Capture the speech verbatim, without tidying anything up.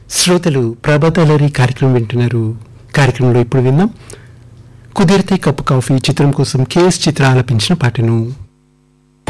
శ్రోతలు ప్రభాతలరి కార్యక్రమం వింటున్నారు. కార్యక్రమంలో ఇప్పుడు విందాం కుదిరితే కప్పు కాఫీ చిత్రం కోసం కేఎస్ చిత్ర ఆలపించిన పాటను.